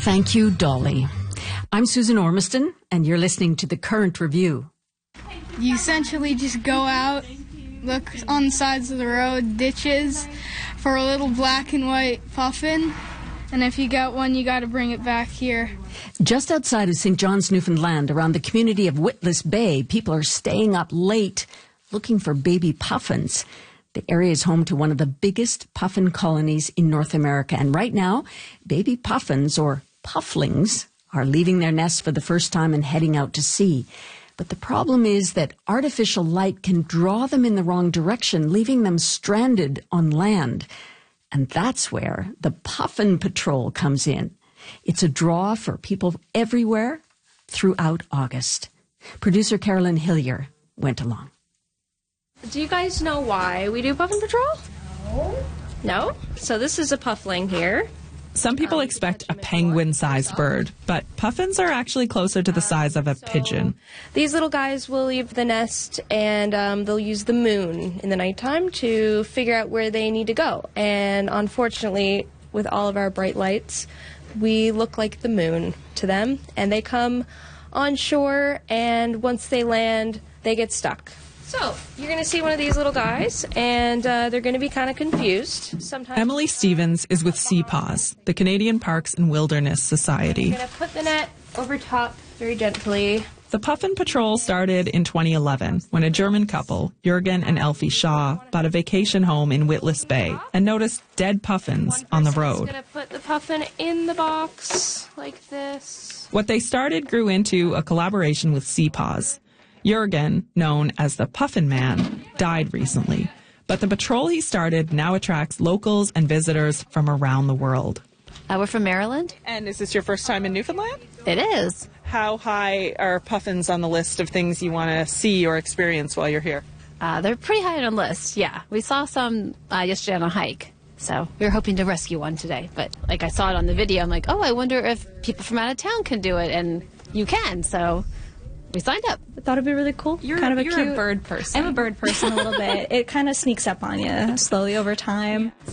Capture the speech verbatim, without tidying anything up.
Thank you, Dolly. I'm Susan Ormiston, and you're listening to The Current Review. You essentially just go out, look on the sides of the road, ditches, for a little black and white puffin, and if you got one, you got to bring it back here. Just outside of Saint John's, Newfoundland, around the community of Witless Bay, people are staying up late looking for baby puffins. The area is home to one of the biggest puffin colonies in North America, and right now, baby puffins, or pufflings, are leaving their nests for the first time and heading out to sea. But the problem is that artificial light can draw them in the wrong direction, leaving them stranded on land. And that's where the Puffin Patrol comes in. It's a draw for people everywhere throughout August. Producer Carolyn Hillier went along. Do you guys know why we do Puffin Patrol? No. No? So this is a puffling here. Some people expect a penguin-sized bird, but puffins are actually closer to the size of a pigeon. These little guys will leave the nest, and um, they'll use the moon in the nighttime to figure out where they need to go. And unfortunately, with all of our bright lights, we look like the moon to them. And they come on shore, and once they land, they get stuck. So, you're going to see one of these little guys, and uh, they're going to be kind of confused. Sometimes Emily Stevens is with C P A W S, the Canadian Parks and Wilderness Society. I'm going to put the net over top very gently. The Puffin Patrol started in twenty eleven when a German couple, Jürgen and Elfie Shaw, bought a vacation home in Witless Bay and noticed dead puffins on the road. I'm going to put the puffin in the box like this. What they started grew into a collaboration with C P A W S. Jürgen, known as the Puffin Man, died recently, but the patrol he started now attracts locals and visitors from around the world. Uh, we're from Maryland. And is this your first time in Newfoundland? It is. How high are puffins on the list of things you want to see or experience while you're here? Uh, they're pretty high on the list, yeah. We saw some uh, yesterday on a hike, so we were hoping to rescue one today. But like I saw it on the video, I'm like, oh, I wonder if people from out of town can do it, and you can, so we signed up. I thought it'd be really cool. You're, kind of a you're cute a bird person. I'm a bird person a little bit. It kind of sneaks up on you slowly over time.